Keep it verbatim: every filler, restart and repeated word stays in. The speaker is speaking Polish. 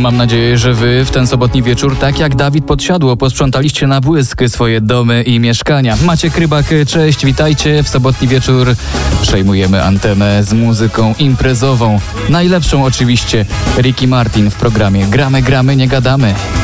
Mam nadzieję, że wy w ten sobotni wieczór, tak jak Dawid Podsiadło, posprzątaliście na błysk swoje domy i mieszkania. Maciek Rybak, cześć, witajcie. W sobotni wieczór przejmujemy antenę z muzyką imprezową. Najlepszą oczywiście Ricky Martin w programie Gramy, gramy, nie gadamy.